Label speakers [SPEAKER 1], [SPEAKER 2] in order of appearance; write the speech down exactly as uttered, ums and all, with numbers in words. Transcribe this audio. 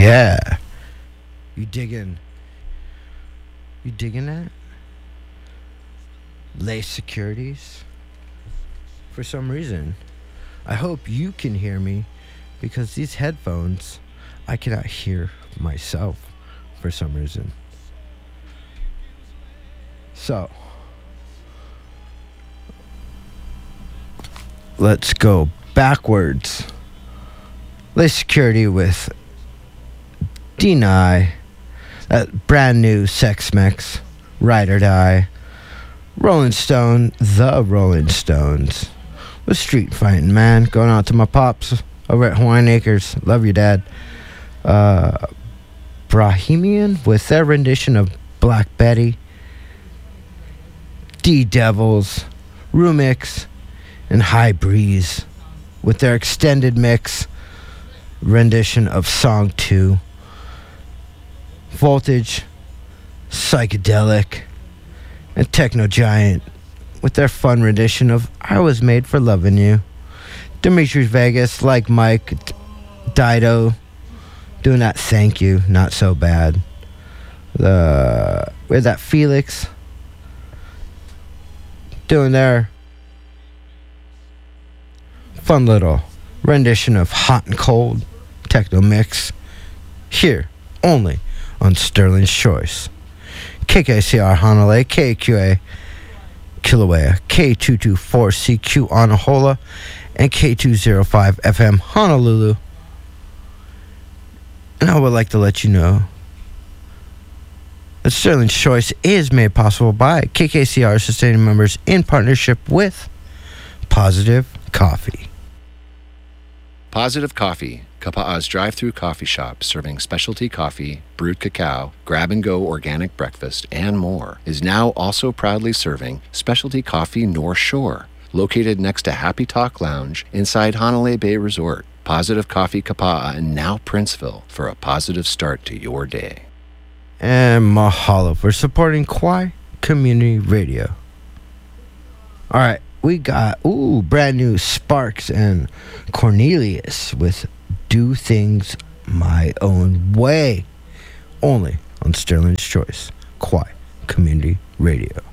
[SPEAKER 1] Yeah. You digging? You digging that? Lace Securities? For some reason, I hope you can hear me because these headphones, I cannot hear myself for some reason. So, let's go backwards. Lace Security with Deny, that brand new Sex Mex, Ride or Die. Rolling Stone, the Rolling Stones, with Street Fighting Man. Going out to my pops over at Hawaiian Acres. Love you, Dad. Uh, Bohemian with their rendition of Black Betty. D-Devils, Rumix, and High Breeze with their extended mix rendition of Song two. Voltage, Psychedelic, and Techno Giant with their fun rendition of I Was Made for Loving You. Demetrius Vegas, like Mike, Dido, doing that Thank You, Not So Bad. The we had that Felix doing their fun little rendition of Hot and Cold Techno Mix here only on Sterling's Choice. K K C R Honolulu, K Q A Kilauea, K two twenty-four C Q Anahola, and K two oh five F M Honolulu. And I would like to let you know that Sterling's Choice is made possible by K K C R sustaining members in partnership with Positive Coffee.
[SPEAKER 2] Positive Coffee, Kapa'a's drive-thru coffee shop serving specialty coffee, brewed cacao, grab-and-go organic breakfast, and more, is now also proudly serving specialty coffee North Shore, located next to Happy Talk Lounge inside Hanalei Bay Resort. Positive Coffee Kapa'a and now Princeville for a positive start to your day.
[SPEAKER 1] And mahalo for supporting Kauai Community Radio. All right, we got, ooh, brand new Sparks and Cornelius with Do Things My Own Way. Only on Sterling's Choice, Kauai Community Radio.